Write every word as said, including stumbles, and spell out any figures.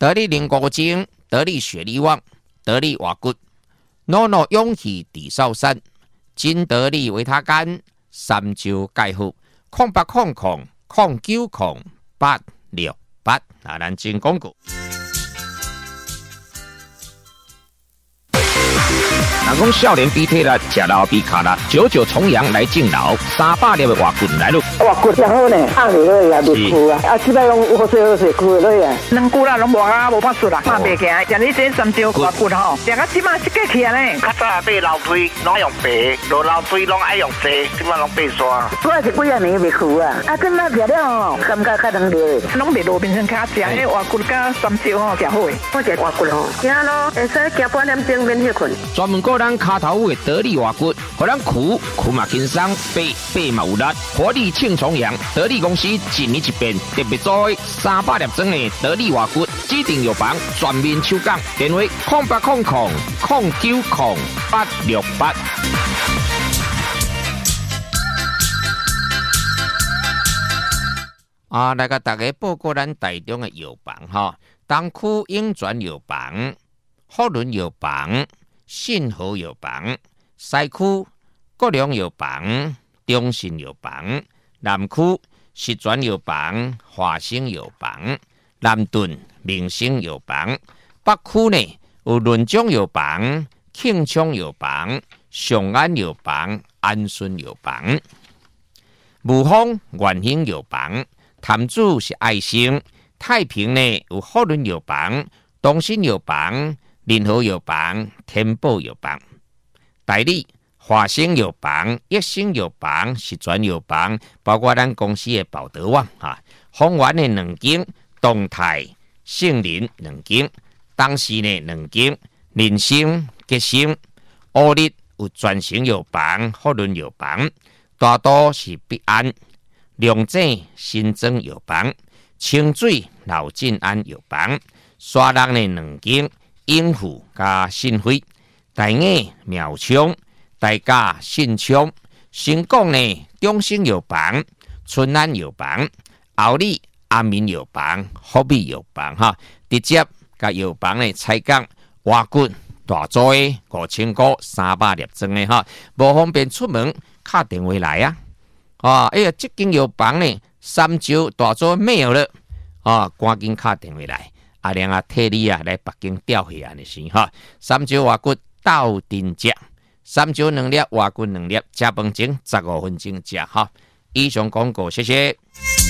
得力灵骨精、得力血力旺、得力瓦骨、诺诺勇气地少山、金得力维他干、三周钙护、空八空空空九空八六八。啊，咱进广告。 人讲少年比体力，吃老比卡啦，九九重阳来敬老，三百粒的瓦棍来咯。 瓦棍真好呢，红起落也袂枯啊，啊，即摆拢好水好水枯落啊。 两久啦，拢无啊，无法度啦，拍袂起来。像你这三招瓦棍吼，食到即马一个起来呢。 较早买楼梯拢用白，落楼梯拢爱用细，即摆拢白刷。 我是几啊年袂枯啊，啊，今仔食了吼，感觉较能流的。 拢袂路边上卡食，迄瓦棍甲三招吼食好诶。 我食瓦棍吼，行咯，会使行半点钟免歇困。 专门个咱骹头的得力瓦骨，互咱苦苦嘛轻松，背背嘛有力，活力庆重阳。得力公司一年一变，特别做三百粒装的得力瓦骨，指定药房全面抽奖，电话空八空空空九空八六八。 啊，来甲大家报告咱台中的药房哈，东区永泉药房、福伦药房、信和药房，西区国良药房、中信药房，南区石泉药房、华兴药房，南屯明星药房，北区呢有润中药房、庆昌药房、上安药房、安顺药房，武丰元兴药房，潭子是爱心，太平呢有福伦药房、东新药房、联合药房、天宝药房，代理华兴药房、益生药房、石泉药房，包括咱公司的宝德旺哈，丰原的两间，东泰、杏林两间，东市呢两间，人生、吉生、乌日有全城药房、福伦药房，大都是必安、龙井新增药房、清水老进安药房，沙人的两间，永富加信辉，大雅苗昌。大家信昌、新港呢中兴药房、春安药房、后里阿民药房、福美药房哈，直接甲药房呢采购瓦骨大组的五千个三百粒装的哈，无方便出门，打电话来啊！啊，哎呀，这间药房呢三招大组没有了啊，赶紧打电话来，阿良啊替你啊来北京调去安尼先哈，三招瓦骨到店食。三招两粒，瓦棍两粒，加饭前十五分钟食哈。以上广告，谢谢。